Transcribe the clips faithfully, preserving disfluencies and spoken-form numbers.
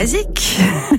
basique.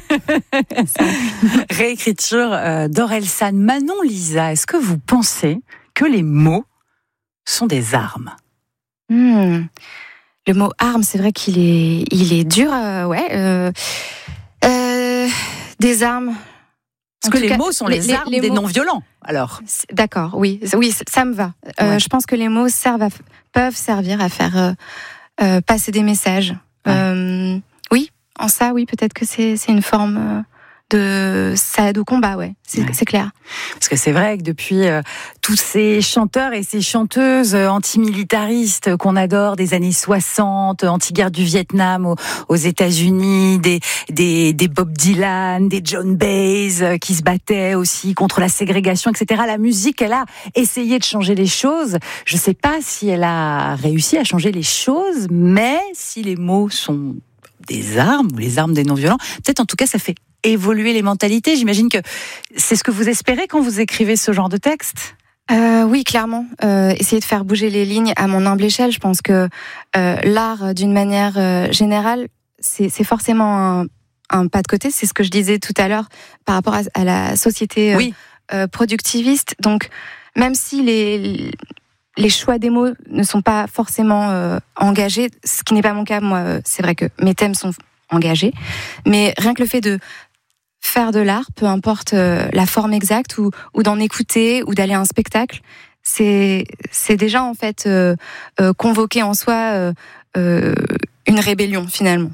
Réécriture euh, d'Orelsan. Manon Lisa, est-ce que vous pensez que les mots sont des armes ? hmm. Le mot arme, c'est vrai qu'il est, il est dur, euh, ouais. Euh, euh, des armes. Parce que les cas, mots sont les, les armes les des mots... non-violents, alors. D'accord, oui, oui, ça me va. Euh, ouais. Je pense que les mots servent à, peuvent servir à faire euh, euh, passer des messages. Ouais. Euh, oui, en ça, oui, peut-être que c'est, c'est une forme euh, de ça aide au combat, ouais, c'est, ouais. c'est clair. Parce que c'est vrai que depuis euh, tous ces chanteurs et ces chanteuses euh, antimilitaristes qu'on adore des années soixante, anti-guerre du Vietnam aux, aux États-Unis, des, des, des Bob Dylan, des John Baez euh, qui se battaient aussi contre la ségrégation, et cetera. La musique, elle a essayé de changer les choses. Je ne sais pas si elle a réussi à changer les choses, mais si les mots sont des armes ou les armes des non-violents, peut-être en tout cas ça fait évoluer les mentalités. J'imagine que c'est ce que vous espérez quand vous écrivez ce genre de texte ? Euh, oui, clairement. Euh, essayer de faire bouger les lignes à mon humble échelle. Je pense que euh, l'art, d'une manière euh, générale, c'est, c'est forcément un, un pas de côté. C'est ce que je disais tout à l'heure par rapport à, à la société euh, oui. euh, productiviste. Donc, même si les... les choix des mots ne sont pas forcément euh, engagés, ce qui n'est pas mon cas. Moi, c'est vrai que mes thèmes sont engagés, mais rien que le fait de faire de l'art, peu importe euh, la forme exacte, ou, ou d'en écouter, ou d'aller à un spectacle, c'est, c'est déjà en fait euh, euh, convoquer en soi euh, euh, une rébellion finalement.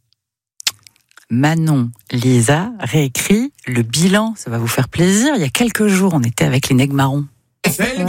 Manon Lisa réécrit le bilan, ça va vous faire plaisir. Il y a quelques jours, on était avec les Nègres Marrons.